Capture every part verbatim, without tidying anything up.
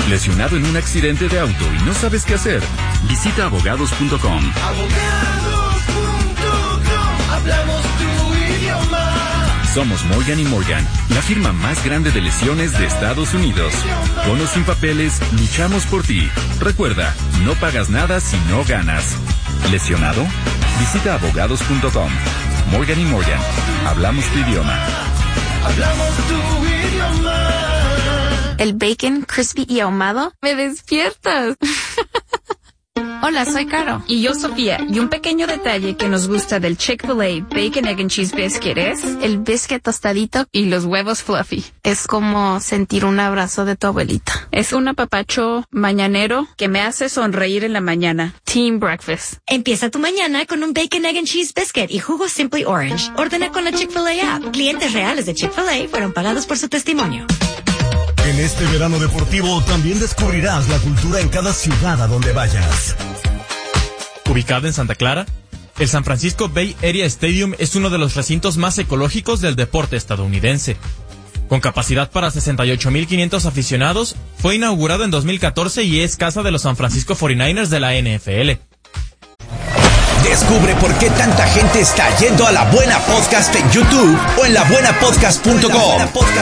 ¿Lesionado en un accidente de auto y no sabes qué hacer? Visita abogados punto com. Abogados punto com. Hablamos tu idioma. Somos Morgan y Morgan, la firma más grande de lesiones de Estados Unidos. Con o sin papeles, luchamos por ti. Recuerda, no pagas nada si no ganas. ¿Lesionado? Visita abogados punto com. Morgan y Morgan, hablamos tu idioma. Hablamos tu idioma. El bacon crispy y ahumado, me despiertas. Hola, soy Caro. Y yo, Sofía. Y un pequeño detalle que nos gusta del Chick-fil-A Bacon, Egg and Cheese Biscuit es el biscuit tostadito y los huevos fluffy. Es como sentir un abrazo de tu abuelita. Es un apapacho mañanero que me hace sonreír en la mañana. Team Breakfast. Empieza tu mañana con un Bacon, Egg and Cheese Biscuit y jugo Simply Orange. Ordena con la Chick-fil-A app. Clientes reales de Chick-fil-A fueron pagados por su testimonio. En este verano deportivo también descubrirás la cultura en cada ciudad a donde vayas. Ubicado en Santa Clara, el San Francisco Bay Area Stadium es uno de los recintos más ecológicos del deporte estadounidense. Con capacidad para sesenta y ocho mil quinientos aficionados, fue inaugurado en dos mil catorce y es casa de los San Francisco cuarenta y nueve ers de la N F L. Descubre por qué tanta gente está yendo a La Buena Podcast en YouTube o en la buena podcast punto com.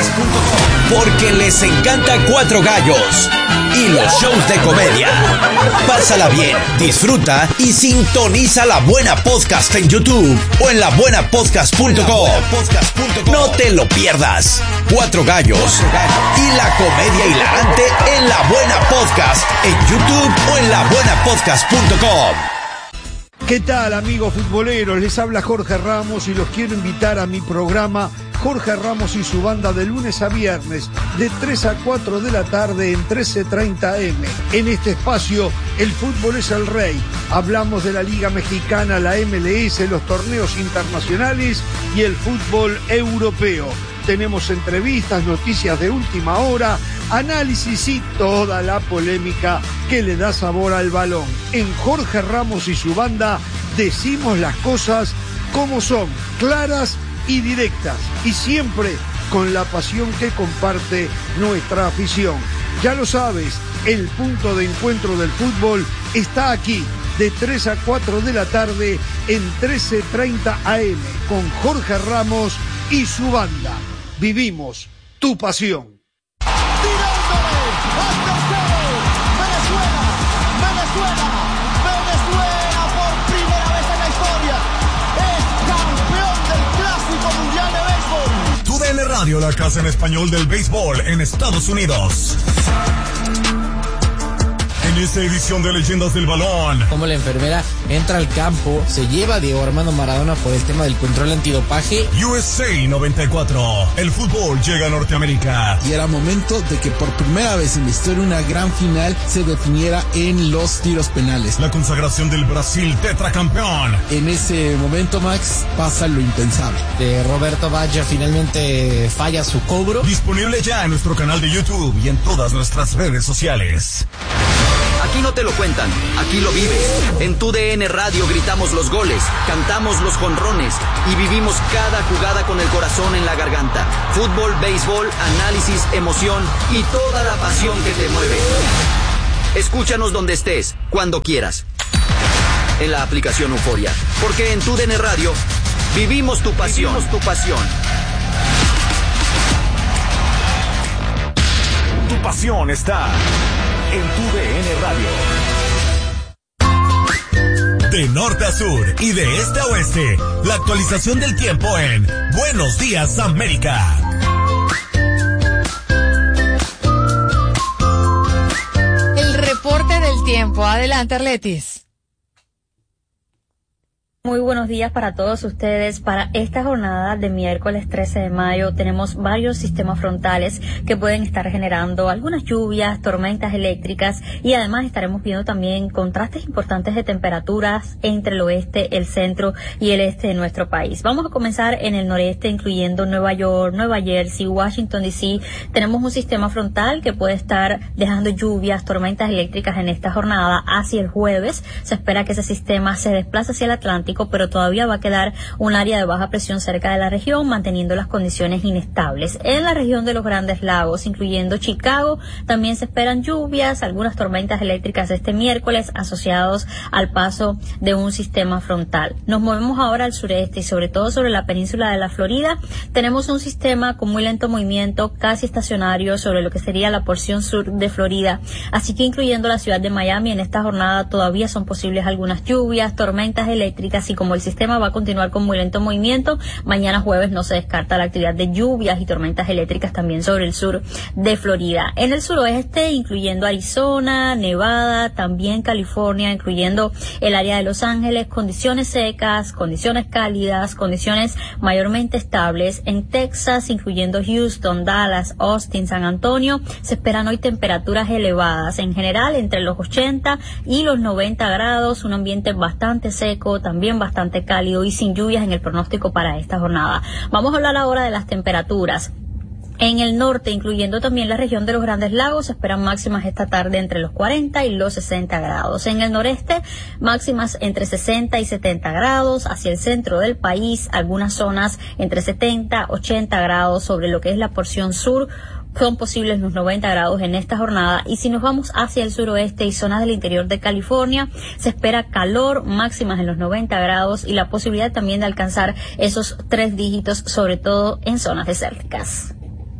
Porque les encanta Cuatro Gallos y los shows de comedia. Pásala bien, disfruta y sintoniza La Buena Podcast en YouTube o en la buena podcast punto com. No te lo pierdas. Cuatro Gallos y la comedia hilarante en La Buena Podcast en YouTube o en la buena podcast punto com. ¿Qué tal, amigos futboleros? Les habla Jorge Ramos y los quiero invitar a mi programa Jorge Ramos y su banda de lunes a viernes de tres a cuatro de la tarde en trece treinta eme. En este espacio, el fútbol es el rey. Hablamos de la Liga Mexicana, la eme ele ese, los torneos internacionales y el fútbol europeo. Tenemos entrevistas, noticias de última hora, análisis y toda la polémica que le da sabor al balón. En Jorge Ramos y su banda decimos las cosas como son, claras y directas, y siempre con la pasión que comparte nuestra afición. Ya lo sabes, el punto de encuentro del fútbol está aquí, de tres a cuatro de la tarde en trece treinta a eme, con Jorge Ramos y su banda. Vivimos tu pasión. Tirándole hasta el cero. Venezuela, Venezuela, Venezuela por primera vez en la historia es campeón del Clásico Mundial de Béisbol. Tu D N Radio, la casa en español del béisbol en Estados Unidos. En esta edición de Leyendas del Balón, como la enfermera entra al campo, se lleva a Diego Armando Maradona por el tema del control antidopaje. U S A noventa y cuatro, el fútbol llega a Norteamérica. Y era momento de que por primera vez en la historia una gran final se definiera en los tiros penales. La consagración del Brasil tetracampeón. En ese momento, Max, pasa lo impensable. De Roberto Baggio finalmente falla su cobro. Disponible ya en nuestro canal de YouTube y en todas nuestras redes sociales. Aquí no te lo cuentan, aquí lo vives. En tu D N Radio gritamos los goles, cantamos los jonrones y vivimos cada jugada con el corazón en la garganta. Fútbol, béisbol, análisis, emoción y toda la pasión que te mueve. Escúchanos donde estés, cuando quieras. En la aplicación Euforia, porque en tu D N Radio vivimos tu pasión. Vivimos tu pasión. Tu pasión está en tu D N Radio. De norte a sur y de este a oeste, la actualización del tiempo en Buenos Días América. El reporte del tiempo. Adelante, Arletis. Muy buenos días para todos ustedes. Para esta jornada de miércoles trece de mayo tenemos varios sistemas frontales que pueden estar generando algunas lluvias, tormentas eléctricas y además estaremos viendo también contrastes importantes de temperaturas entre el oeste, el centro y el este de nuestro país. Vamos a comenzar en el noreste, incluyendo Nueva York, Nueva Jersey, Washington D C. Tenemos un sistema frontal que puede estar dejando lluvias, tormentas eléctricas en esta jornada. Hacia el jueves se espera que ese sistema se desplace hacia el Atlántico Atlántico, pero todavía va a quedar un área de baja presión cerca de la región, manteniendo las condiciones inestables. En la región de los Grandes Lagos, incluyendo Chicago, también se esperan lluvias, algunas tormentas eléctricas este miércoles asociados al paso de un sistema frontal. Nos movemos ahora al sureste y sobre todo sobre la península de la Florida. Tenemos un sistema con muy lento movimiento, casi estacionario sobre lo que sería la porción sur de Florida. Así que incluyendo la ciudad de Miami, en esta jornada todavía son posibles algunas lluvias, tormentas eléctricas, y como el sistema va a continuar con muy lento movimiento, mañana jueves no se descarta la actividad de lluvias y tormentas eléctricas también sobre el sur de Florida. En el suroeste, incluyendo Arizona, Nevada, también California, incluyendo el área de Los Ángeles, condiciones secas, condiciones cálidas, condiciones mayormente estables. En Texas, incluyendo Houston, Dallas, Austin, San Antonio, se esperan hoy temperaturas elevadas. En general, entre los ochenta y los noventa grados, un ambiente bastante seco, también bastante cálido y sin lluvias en el pronóstico para esta jornada. Vamos a hablar ahora de las temperaturas. En el norte, incluyendo también la región de los Grandes Lagos, se esperan máximas esta tarde entre los cuarenta y los sesenta grados. En el noreste, máximas entre sesenta y setenta grados. Hacia el centro del país, algunas zonas entre setenta, ochenta grados. Sobre lo que es la porción sur, son posibles los noventa grados en esta jornada. Y si nos vamos hacia el suroeste y zonas del interior de California, se espera calor, máximas en los noventa grados y la posibilidad también de alcanzar esos tres dígitos, sobre todo en zonas desérticas.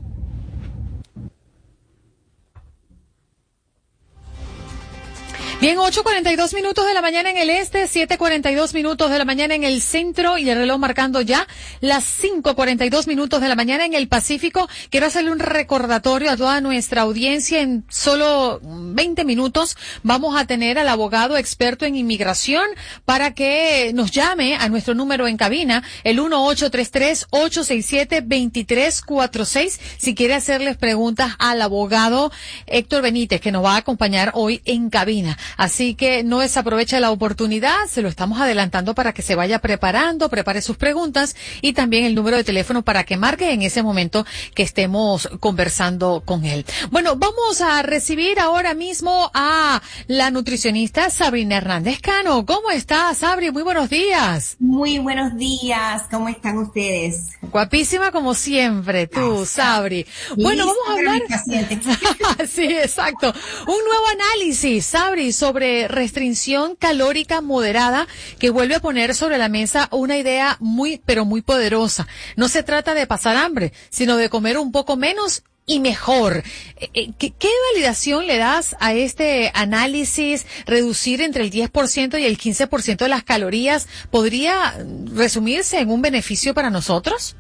Bien, ocho cuarenta y dos minutos de la mañana en el este, siete cuarenta y dos minutos de la mañana en el centro y el reloj marcando ya las cinco cuarenta y dos minutos de la mañana en el Pacífico. Quiero hacerle un recordatorio a toda nuestra audiencia. En solo veinte minutos vamos a tener al abogado experto en inmigración para que nos llame a nuestro número en cabina, el uno ocho tres tres, ocho seis siete, dos tres cuatro seis, si quiere hacerles preguntas al abogado Héctor Benítez, que nos va a acompañar hoy en cabina. Así que no desaproveche la oportunidad, se lo estamos adelantando para que se vaya preparando, prepare sus preguntas y también el número de teléfono para que marque en ese momento que estemos conversando con él. Bueno, vamos a recibir ahora mismo a la nutricionista Sabrina Hernández Cano. ¿Cómo está, Sabri? Muy buenos días. Muy buenos días, ¿cómo están ustedes? Guapísima como siempre, tú, Sabri. Bueno, vamos a hablar... Sí, exacto. Un nuevo análisis, Sabri, sobre restricción calórica moderada que vuelve a poner sobre la mesa una idea muy, pero muy poderosa. No se trata de pasar hambre, sino de comer un poco menos y mejor. ¿Qué, qué validación le das a este análisis? Reducir entre el diez por ciento y el quince por ciento de las calorías, ¿podría resumirse en un beneficio para nosotros?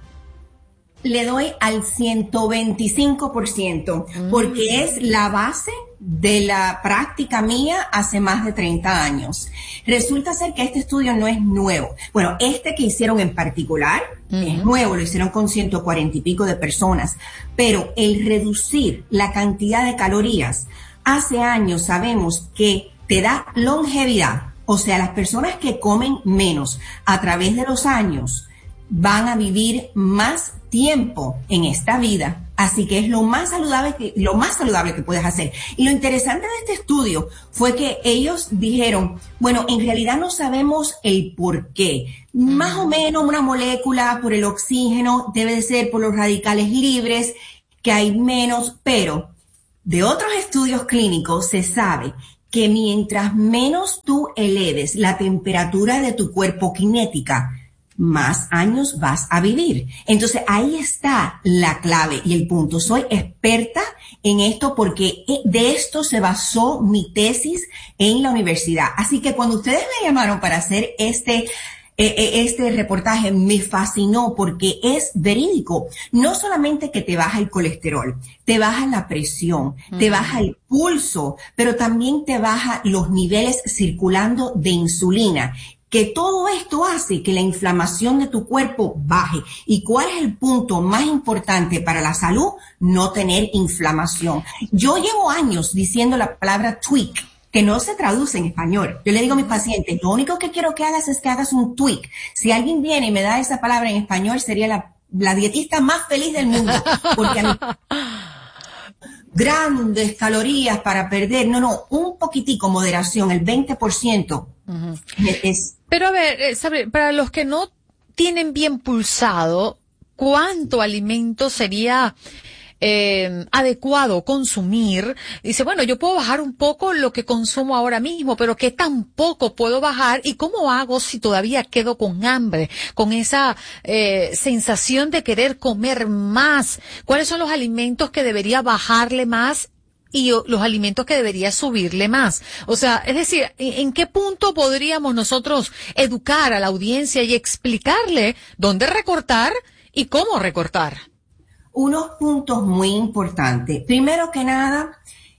Le doy al ciento veinticinco por ciento, mm. porque es la base de la práctica mía hace más de treinta años. Resulta ser que este estudio no es nuevo. Bueno, este que hicieron en particular mm. es nuevo, lo hicieron con ciento cuarenta y pico de personas, pero el reducir la cantidad de calorías, hace años sabemos que te da longevidad. O sea, las personas que comen menos a través de los años van a vivir más tiempo en esta vida, así que es lo más saludable que, lo más saludable que puedes hacer. Y lo interesante de este estudio fue que ellos dijeron, bueno, en realidad no sabemos el por qué. Más o menos una molécula por el oxígeno, debe de ser por los radicales libres, que hay menos, pero de otros estudios clínicos se sabe que mientras menos tú eleves la temperatura de tu cuerpo cinética, más años vas a vivir. Entonces ahí está la clave y el punto. Soy experta en esto porque de esto se basó mi tesis en la universidad. Así que cuando ustedes me llamaron para hacer este este reportaje, me fascinó porque es verídico. No solamente que te baja el colesterol, te baja la presión, mm. te baja el pulso, pero también te baja los niveles circulando de insulina. Que todo esto hace que la inflamación de tu cuerpo baje. ¿Y cuál es el punto más importante para la salud? No tener inflamación. Yo llevo años diciendo la palabra tweak, que no se traduce en español. Yo le digo a mis pacientes, lo único que quiero que hagas es que hagas un tweak. Si alguien viene y me da esa palabra en español, sería la, la dietista más feliz del mundo. Porque a mí... grandes calorías para perder. No, no, un poquitico, moderación, el veinte por ciento. Uh-huh. Es, Pero a ver, eh, sabe, para los que no tienen bien pulsado, ¿cuánto alimento sería eh, adecuado consumir? Dice, bueno, yo puedo bajar un poco lo que consumo ahora mismo, pero ¿qué tan poco puedo bajar? ¿Y cómo hago si todavía quedo con hambre, con esa eh, sensación de querer comer más? ¿Cuáles son los alimentos que debería bajarle más y los alimentos que debería subirle más? O sea, es decir, ¿en qué punto podríamos nosotros educar a la audiencia y explicarle dónde recortar y cómo recortar? Unos puntos muy importantes. Primero que nada,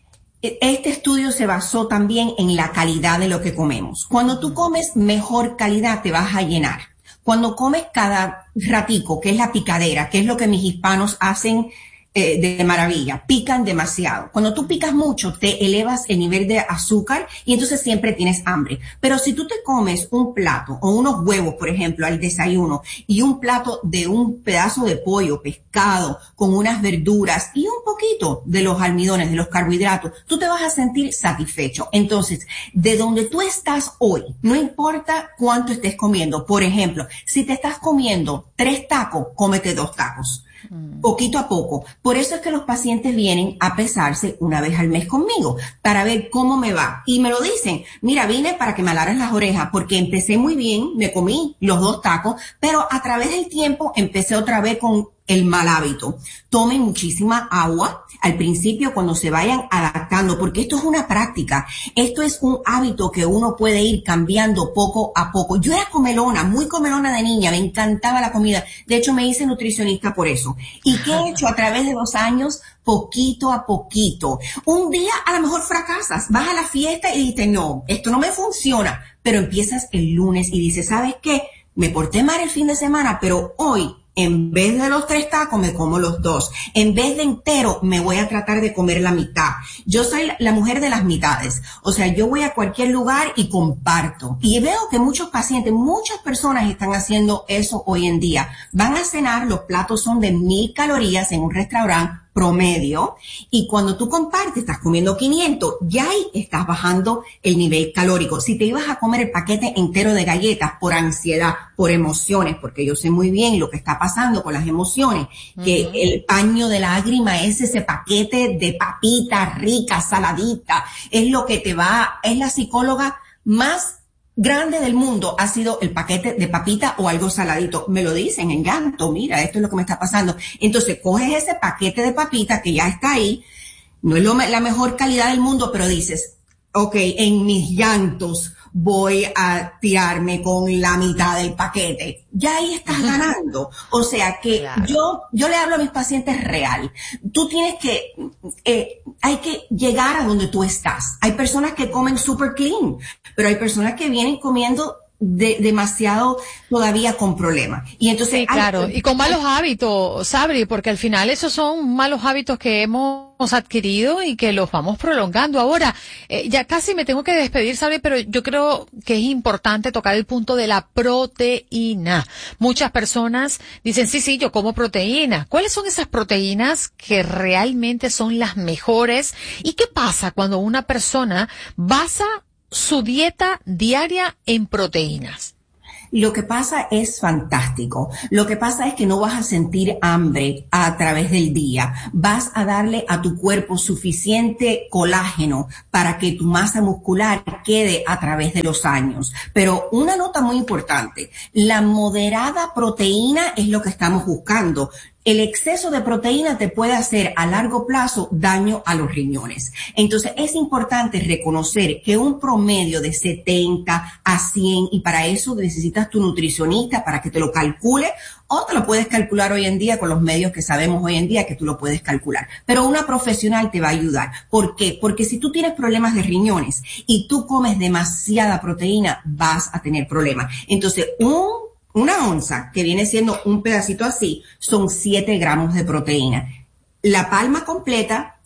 este estudio se basó también en la calidad de lo que comemos. Cuando tú comes mejor calidad, te vas a llenar. Cuando comes cada ratico, que es la picadera, que es lo que mis hispanos hacen eh, de maravilla, pican demasiado. Cuando tú picas mucho, te elevas el nivel de azúcar y entonces siempre tienes hambre. Pero si tú te comes un plato o unos huevos, por ejemplo, al desayuno, y un plato de un pedazo de pollo, pescado, con unas verduras y un poquito de los almidones, de los carbohidratos, tú te vas a sentir satisfecho. Entonces, de donde tú estás hoy, no importa cuánto estés comiendo. Por ejemplo, si te estás comiendo tres tacos, cómete dos tacos. Poquito a poco. Por eso es que los pacientes vienen a pesarse una vez al mes conmigo para ver cómo me va. Y me lo dicen, mira, vine para que me alaras las orejas porque empecé muy bien, me comí los dos tacos, pero a través del tiempo empecé otra vez con el mal hábito. Tomen muchísima agua al principio cuando se vayan adaptando, porque esto es una práctica. Esto es un hábito que uno puede ir cambiando poco a poco. Yo era comelona, muy comelona de niña, me encantaba la comida. De hecho, me hice nutricionista por eso. ¿Y qué he hecho a través de los años? Poquito a poquito. Un día a lo mejor fracasas, vas a la fiesta y dices, no, esto no me funciona. Pero empiezas el lunes y dices, ¿sabes qué? Me porté mal el fin de semana, pero hoy, en vez de los tres tacos, me como los dos. En vez de entero, me voy a tratar de comer la mitad. Yo soy la mujer de las mitades. O sea, yo voy a cualquier lugar y comparto. Y veo que muchos pacientes, muchas personas están haciendo eso hoy en día. Van a cenar, los platos son de mil calorías en un restaurante promedio, y cuando tú compartes, estás comiendo quinientos, ya ahí estás bajando el nivel calórico. Si te ibas a comer el paquete entero de galletas por ansiedad, por emociones, porque yo sé muy bien lo que está pasando con las emociones, uh-huh. que el paño de lágrima es ese paquete de papitas ricas, saladitas, es lo que te va, es la psicóloga más grande del mundo, ha sido el paquete de papita o algo saladito. Me lo dicen en llanto, mira, esto es lo que me está pasando. Entonces, coges ese paquete de papita que ya está ahí, no es lo, la mejor calidad del mundo, pero dices, ok, en mis llantos voy a tirarme con la mitad del paquete. Ya ahí estás ganando. O sea que claro. yo, yo le hablo a mis pacientes real. Tú tienes que, eh, hay que llegar a donde tú estás. Hay personas que comen super clean, pero hay personas que vienen comiendo de, demasiado todavía con problemas. Y entonces, sí, claro, hay, y con malos hábitos, Sabri, porque al final esos son malos hábitos que hemos adquirido y que los vamos prolongando. Ahora, eh, ya casi me tengo que despedir, Sabri, pero yo creo que es importante tocar el punto de la proteína. Muchas personas dicen, sí, sí, yo como proteína. ¿Cuáles son esas proteínas que realmente son las mejores? ¿Y qué pasa cuando una persona basa su dieta diaria en proteínas? Lo que pasa es fantástico. Lo que pasa es que no vas a sentir hambre a través del día. Vas a darle a tu cuerpo suficiente colágeno para que tu masa muscular quede a través de los años. Pero una nota muy importante, la moderada proteína es lo que estamos buscando. El exceso de proteína te puede hacer a largo plazo daño a los riñones. Entonces es importante reconocer que un promedio de setenta a cien, y para eso necesitas tu nutricionista para que te lo calcule, o te lo puedes calcular hoy en día con los medios que sabemos hoy en día que tú lo puedes calcular. Pero una profesional te va a ayudar. ¿Por qué? Porque si tú tienes problemas de riñones y tú comes demasiada proteína, vas a tener problemas. Entonces, un Una onza, que viene siendo un pedacito así, son siete gramos de proteína. La palma completa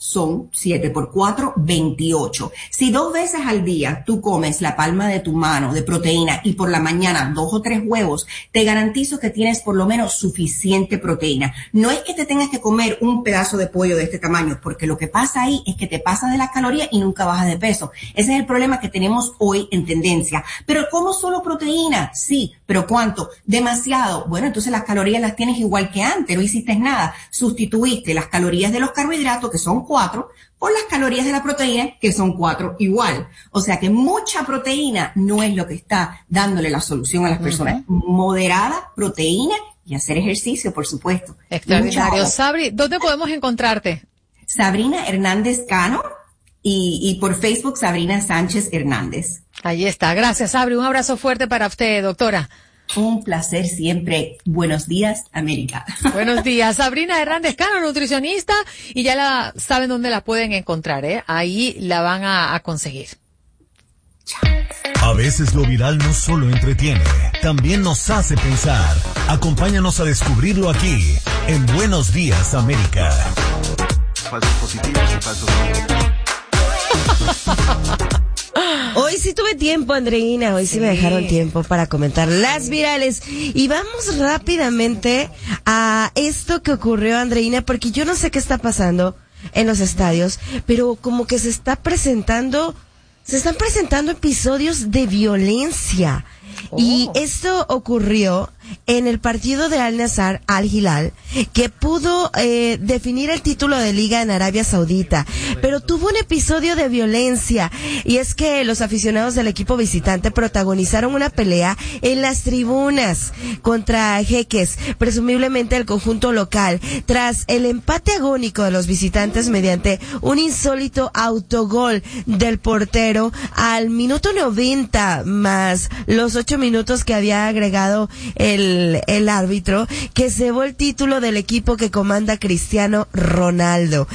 son siete por cuatro, veintiocho. Si dos veces al día tú comes la palma de tu mano de proteína y por la mañana dos o tres huevos, te garantizo que tienes por lo menos suficiente proteína. No es que te tengas que comer un pedazo de pollo de este tamaño, porque lo que pasa ahí es que te pasas de las calorías y nunca bajas de peso. Ese es el problema que tenemos hoy en tendencia. Pero ¿cómo solo proteína? Sí, pero ¿cuánto? Demasiado. Bueno, entonces las calorías las tienes igual que antes, no hiciste nada. Sustituiste las calorías de los carbohidratos, que son cuatro, por las calorías de la proteína, que son cuatro igual. O sea que mucha proteína no es lo que está dándole la solución a las personas. Uh-huh. Moderada proteína y hacer ejercicio, por supuesto. Extraordinario. Sabri, ¿dónde podemos encontrarte? Sabrina Hernández Cano y, y por Facebook Sabrina Sánchez Hernández. Ahí está. Gracias, Sabri. Un abrazo fuerte para usted, doctora. Un placer siempre. Buenos días, América. Buenos días. Sabrina Hernández Cano, nutricionista, y ya la saben dónde la pueden encontrar, ¿eh? Ahí la van a, a conseguir. A veces lo viral no solo entretiene, también nos hace pensar. Acompáñanos a descubrirlo aquí, en Buenos Días, América. Falsos positivos y falsos negativos. Hoy sí tuve tiempo, Andreina, hoy sí, sí me dejaron tiempo para comentar las virales. Y vamos rápidamente a esto que ocurrió, Andreina, porque yo no sé qué está pasando en los estadios, pero como que se está presentando, se están presentando episodios de violencia. Oh. Y esto ocurrió en el partido de Al-Nassr Al-Hilal, que pudo eh, definir el título de liga en Arabia Saudita, pero tuvo un episodio de violencia, y es que los aficionados del equipo visitante protagonizaron una pelea en las tribunas contra jeques, presumiblemente el conjunto local, tras el empate agónico de los visitantes mediante un insólito autogol del portero al minuto noventa, más los ocho minutos que había agregado el El, el árbitro, que cebó el título del equipo que comanda Cristiano Ronaldo.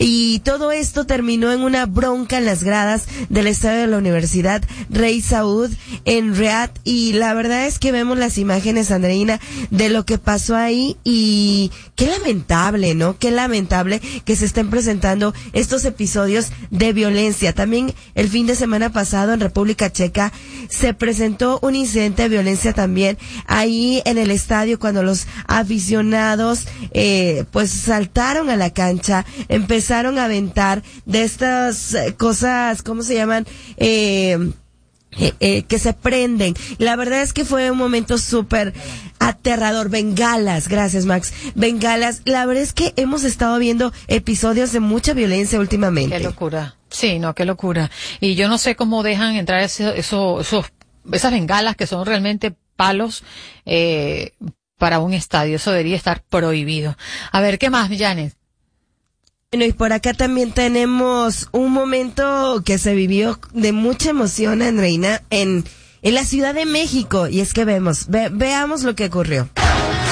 Y todo esto terminó en una bronca en las gradas del estadio de la Universidad Rey Saud en Riad, y la verdad es que vemos las imágenes, Andreina, de lo que pasó ahí, y qué lamentable, ¿no? Qué lamentable que se estén presentando estos episodios de violencia. También el fin de semana pasado en República Checa se presentó un incidente de violencia también ahí en el estadio, cuando los aficionados eh, pues saltaron a la cancha, empezaron a aventar de estas cosas, ¿cómo se llaman? Eh, eh, eh, que se prenden. La verdad es que fue un momento súper aterrador. Bengalas, gracias Max. Bengalas, la verdad es que hemos estado viendo episodios de mucha violencia últimamente. Qué locura. Sí, no, qué locura. Y yo no sé cómo dejan entrar eso, eso, esos, esas bengalas que son realmente palos eh, para un estadio. Eso debería estar prohibido. A ver, ¿qué más, Janet? Bueno, y por acá también tenemos un momento que se vivió de mucha emoción, Andreina, en, en la Ciudad de México. Y es que vemos, ve, veamos lo que ocurrió.